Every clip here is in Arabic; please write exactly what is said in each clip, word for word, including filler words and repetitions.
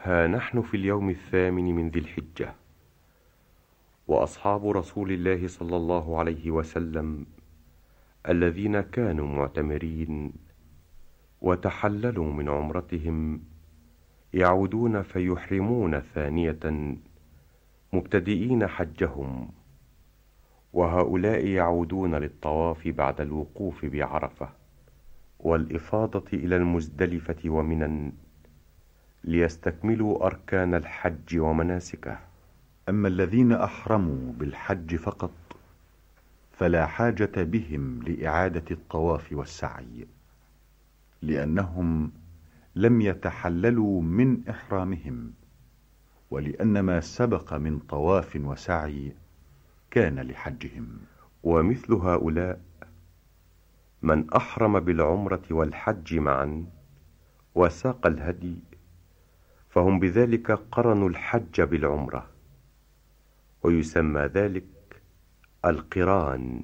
ها نحن في اليوم الثامن من ذي الحجة، وأصحاب رسول الله صلى الله عليه وسلم الذين كانوا معتمرين وتحللوا من عمرتهم يعودون فيحرمون ثانية مبتدئين حجهم، وهؤلاء يعودون للطواف بعد الوقوف بعرفة والإفاضة إلى المزدلفة ومنى ليستكملوا أركان الحج ومناسكه. أما الذين أحرموا بالحج فقط فلا حاجة بهم لإعادة الطواف والسعي، لأنهم لم يتحللوا من إحرامهم، ولأن ما سبق من طواف وسعي كان لحجهم. ومثل هؤلاء من أحرم بالعمرة والحج معا وساق الهدي، فهم بذلك قرنوا الحج بالعمرة، ويسمى ذلك القران،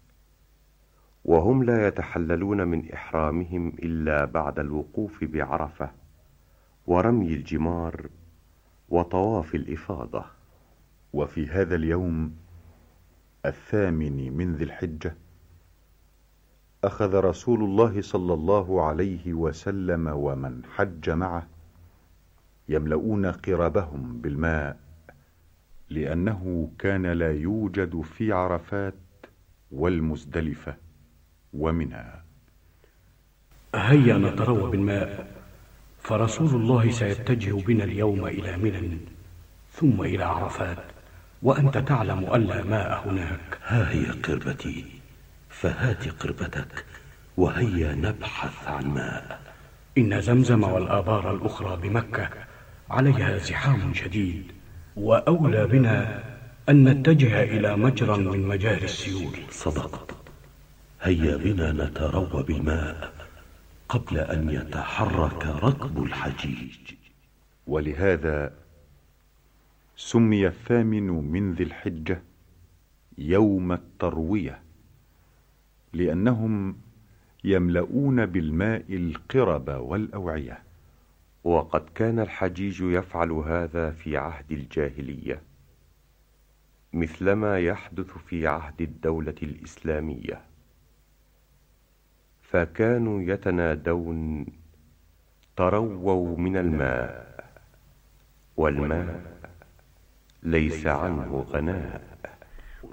وهم لا يتحللون من إحرامهم إلا بعد الوقوف بعرفة ورمي الجمار وطواف الإفاضة. وفي هذا اليوم الثامن من ذي الحجة أخذ رسول الله صلى الله عليه وسلم ومن حج معه يملؤون قربهم بالماء، لأنه كان لا يوجد في عرفات والمزدلفة ومنى. هيا نتروى بالماء، فرسول الله سيتجه بنا اليوم إلى منى ثم إلى عرفات، وأنت تعلم أن لا ماء هناك. ها هي قربتي، فهات قربتك وهيا نبحث عن ماء. إن زمزم والآبار الأخرى بمكة عليها زحام شديد، وأولى بنا أن نتجه إلى مجرى من مجاري السيول. صدقت، هيا بنا نتروى بالماء قبل أن يتحرك ركب الحجيج. ولهذا سمي الثامن من ذي الحجة يوم التروية، لأنهم يملؤون بالماء القرب والأوعية. وقد كان الحجيج يفعل هذا في عهد الجاهلية مثلما يحدث في عهد الدولة الإسلامية، فكانوا يتنادون: ترووا من الماء، والماء ليس عنه غناء.